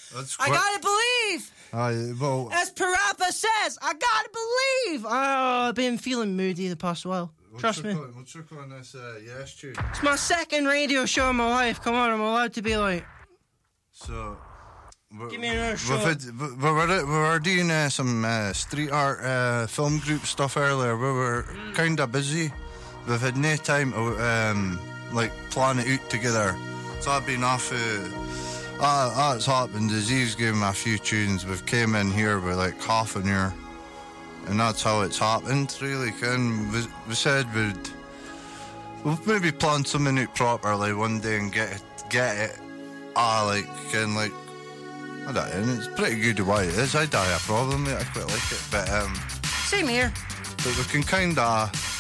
I gotta believe. Well, as Parappa says, I gotta believe. I've been feeling moody the past while. Trust me. We'll chuck on this Yes tune. It's my second radio show in my life. Come on, I'm allowed to be like. So, give me another shot. We were doing some street art film group stuff earlier. We were kind of busy. We've had no time to plan it out together. So I've been off. That's happened is he's given me a few tunes. We've came in here with like half an hour, and that's how it's happened really. And we said we'll maybe plan something out properly one day and get it. I don't know, and it's pretty good the way it is. I don't have a problem with it. I quite like it, but same here. But we can kind of